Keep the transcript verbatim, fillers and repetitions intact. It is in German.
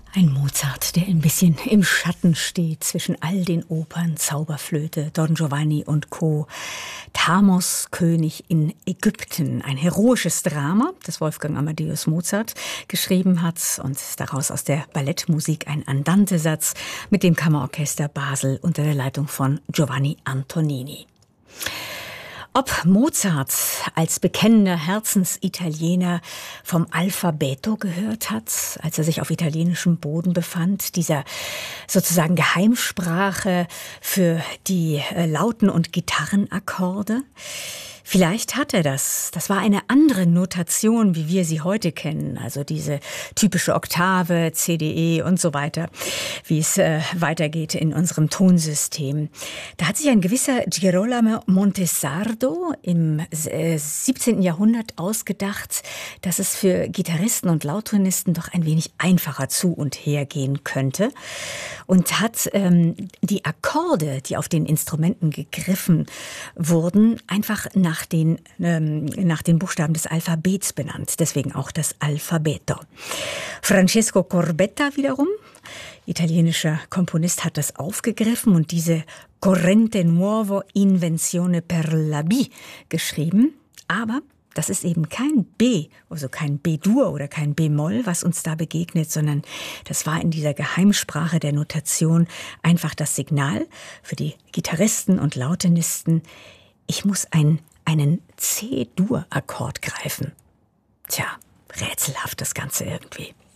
Ein Mozart, der ein bisschen im Schatten steht zwischen all den Opern, Zauberflöte, Don Giovanni und Co. Thamos, König in Ägypten, ein heroisches Drama, das Wolfgang Amadeus Mozart geschrieben hat und daraus aus der Ballettmusik ein Andante-Satz mit dem Kammerorchester Basel unter der Leitung von Giovanni Antonini. Ob Mozart als bekennender Herzensitaliener vom Alfabeto gehört hat, als er sich auf italienischem Boden befand, dieser sozusagen Geheimsprache für die Lauten- und Gitarrenakkorde? Vielleicht hat er das. Das war eine andere Notation, wie wir sie heute kennen. Also diese typische Oktave, C D E und so weiter, wie es äh, weitergeht in unserem Tonsystem. Da hat sich ein gewisser Girolamo Montesardo im äh, siebzehnten Jahrhundert ausgedacht, dass es für Gitarristen und Lautonisten doch ein wenig einfacher zu und her gehen könnte. Und hat ähm, die Akkorde, die auf den Instrumenten gegriffen wurden, einfach nach Nach den, ähm, nach den Buchstaben des Alphabets benannt, deswegen auch das Alfabeto. Francesco Corbetta wiederum, italienischer Komponist, hat das aufgegriffen und diese Corrente Nuovo Invenzione per la B geschrieben, aber das ist eben kein B, also kein B-Dur oder kein B-Moll, was uns da begegnet, sondern das war in dieser Geheimsprache der Notation einfach das Signal für die Gitarristen und Lautenisten: Ich muss ein einen C-Dur-Akkord greifen. Tja, rätselhaft das Ganze irgendwie.